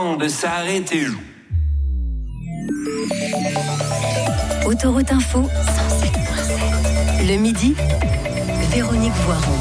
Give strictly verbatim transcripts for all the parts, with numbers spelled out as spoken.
temps de s'arrêter. Autoroute Info, cent sept virgule sept. Le midi, Véronique Voiron.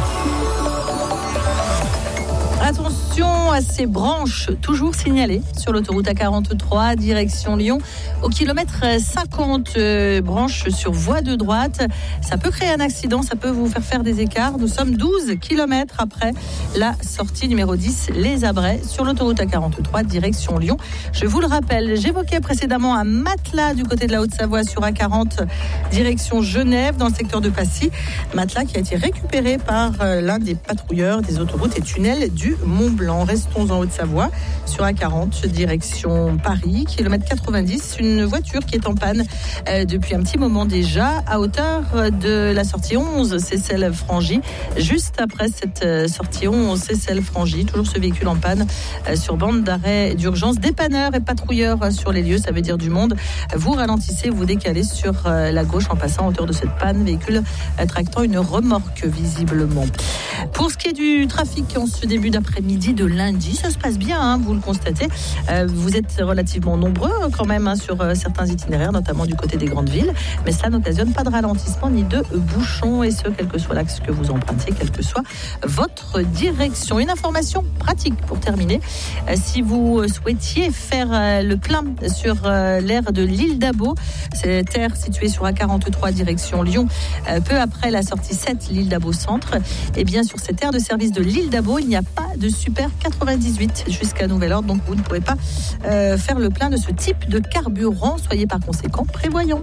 Attention à ces branches toujours signalées sur l'autoroute A quarante-trois, direction Lyon. Au kilomètre cinquante, euh, branches sur voie de droite. Ça peut créer un accident, ça peut vous faire faire des écarts. Nous sommes douze kilomètres après la sortie numéro dix, Les Abrais, sur l'autoroute A quarante-trois, direction Lyon. Je vous le rappelle, j'évoquais précédemment un matelas du côté de la Haute-Savoie sur A quarante, direction Genève, dans le secteur de Passy. Matelas qui a été récupéré par euh, l'un des patrouilleurs des autoroutes et tunnels du Mont-Blanc. Restons en Haute-Savoie sur A quarante, direction Paris, kilomètre quatre-vingt-dix, une voiture qui est en panne euh, depuis un petit moment déjà, à hauteur de la sortie onze, Seyssel-Frangy. Juste après cette euh, sortie onze, Seyssel-Frangy, toujours ce véhicule en panne euh, sur bande d'arrêt d'urgence. Dépanneurs et patrouilleurs euh, sur les lieux, ça veut dire du monde. Vous ralentissez, vous décalez sur euh, la gauche en passant à hauteur de cette panne, véhicule euh, tractant une remorque visiblement. Pour ce qui est du trafic en ce début d'après-midi de lundi, ça se passe bien, hein, vous le constatez. Euh, vous êtes relativement nombreux quand même hein, sur euh, certains itinéraires, notamment du côté des grandes villes, mais cela n'occasionne pas de ralentissement ni de bouchons, et ce, quel que soit l'axe que vous empruntez, quelle que soit votre direction. Une information pratique pour terminer. Euh, si vous souhaitiez faire euh, le plein sur euh, l'aire de l'île d'Abo, cette aire située sur A quarante-trois direction Lyon, euh, peu après la sortie sept, l'île d'Abo Centre, et bien sur cette aire de service de l'île d'Abo, il n'y a pas de super quatre-vingt-dix-huit jusqu'à nouvel ordre, donc vous ne pourrez pas euh, faire le plein de ce type de carburant. Soyez par conséquent prévoyants.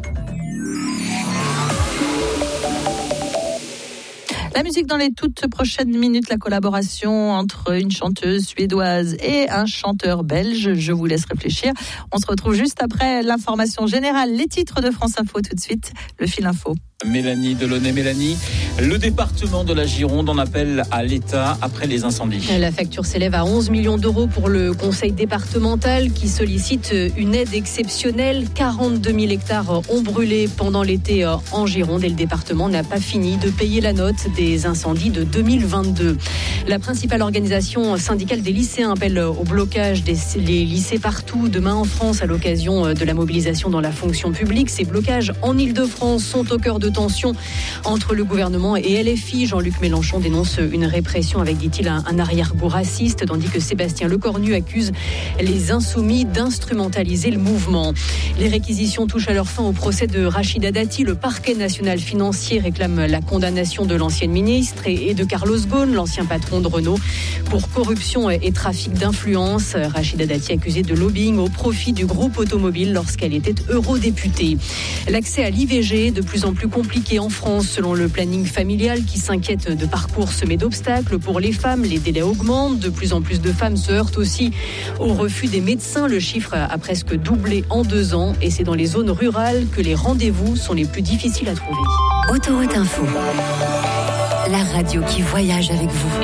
La musique dans les toutes prochaines minutes, la collaboration entre une chanteuse suédoise et un chanteur belge. Je vous laisse réfléchir. On se retrouve juste après l'information générale, les titres de France Info tout de suite, le fil info. Mélanie Delaunay. Mélanie, le département de la Gironde en appelle à l'État après les incendies. La facture s'élève à onze millions d'euros pour le conseil départemental qui sollicite une aide exceptionnelle. quarante-deux mille hectares ont brûlé pendant l'été en Gironde et le département n'a pas fini de payer la note des incendies de deux mille vingt-deux. La principale organisation syndicale des lycéens appelle au blocage des les lycées partout demain en France à l'occasion de la mobilisation dans la fonction publique. Ces blocages en Île-de-France sont au cœur de tension entre le gouvernement et L F I. Jean-Luc Mélenchon dénonce une répression avec, dit-il, un, un arrière-goût raciste, tandis que Sébastien Lecornu accuse les insoumis d'instrumentaliser le mouvement. Les réquisitions touchent à leur fin au procès de Rachida Dati. Le parquet national financier réclame la condamnation de l'ancienne ministre et, et de Carlos Ghosn, l'ancien patron de Renault, pour corruption et, et trafic d'influence. Rachida Dati accusée de lobbying au profit du groupe automobile lorsqu'elle était eurodéputée. L'accès à l'I V G de plus en plus compliqué en France selon le planning familial qui s'inquiète de parcours semés d'obstacles pour les femmes. Les délais augmentent, de plus en plus de femmes se heurtent aussi au refus des médecins. Le chiffre a presque doublé en deux ans et c'est dans les zones rurales que les rendez-vous sont les plus difficiles à trouver. Autoroute Info, la radio qui voyage avec vous.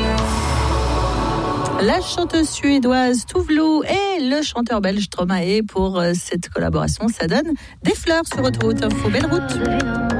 La chanteuse suédoise Tove et le chanteur belge Stromae pour cette collaboration. Ça donne des fleurs sur Autoroute Info. Belle route.